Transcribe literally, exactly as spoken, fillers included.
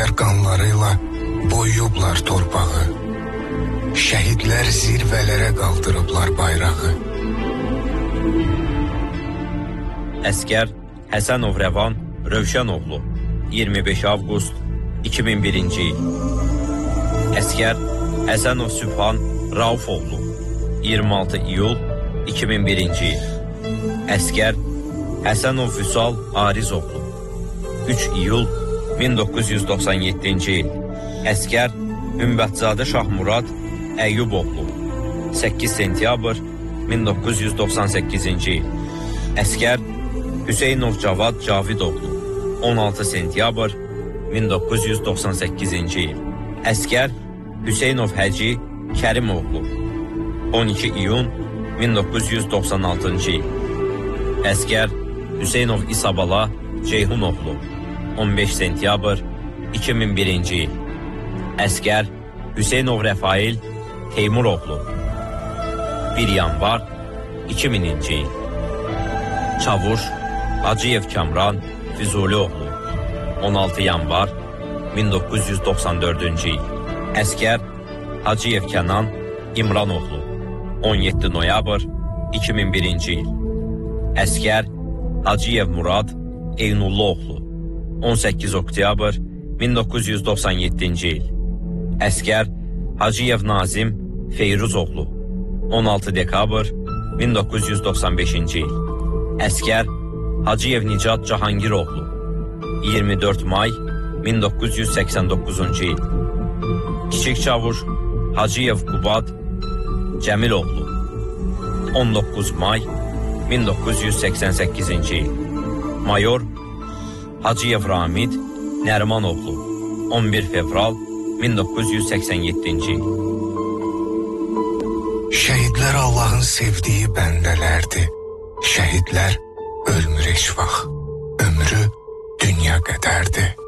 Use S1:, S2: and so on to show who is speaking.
S1: şəhidlər qanlarıyla boyuyublar torpağı. Şəhidlər zirvələrə qaldırıblar bayrağı.
S2: Əskər Həsənov Rəvan Rövşənoğlu iyirmi beş avqust iki min birinci il. Əskər Həsənov Sübhan Raufoğlu iyirmi altı iyul iki min birinci il. Əskər Həsənov Vüsal Arizoğlu üç iyul min doqquz yüz doxsan yeddinci il. Əskər Ümrətzadə Şahmurad Əyyuboğlu səkkiz sentyabr min doqquz yüz doxsan səkkizinci il. Əskər Hüseynov Cavad Cavidoğlu on altı sentyabr min doqquz yüz doxsan səkkizinci il. Əskər Hüseynov Həci Kərimoğlu on iki iyun min doqquz yüz doxsan altıncı il. Əskər Hüseynov İsabala Ceyhunoğlu on beş sentyabr iki min birinci il. Əskər Hüseynov Rəfail Teymuroğlu bir yanvar iki mininci il. Çavuş Hacıyev Kamran Füzulioğlu on altı yanvar min doqquz yüz doxsan dördüncü il. Əskər Hacıyev Kənan İmranoğlu on yeddi noyabr iki min birinci il. Əskər Hacıyev Murad Eynulluoğlu on səkkiz oktyabr min doqquz yüz doxsan yeddinci il. Əskər Hacıyev Nazim Feyruzoğlu on altı dekabr min doqquz yüz doxsan beşinci il. Əskər Hacıyev Nicat Cahangiroğlu iyirmi dörd may min doqquz yüz səksən doqquzuncu il. Kiçik Çavuş Hacıyev Qubad Cəmiloğlu on doqquz may min doqquz yüz səksən səkkizinci il. Mayor Hacıyev Ramid Nərmanoğlu on bir fevral min doqquz yüz səksən yeddinci il.
S1: Şəhidlər Allahın sevdiyi bəndələrdir. Şəhidlər ölmür heç vaxt. Ömrü dünya qədərdir.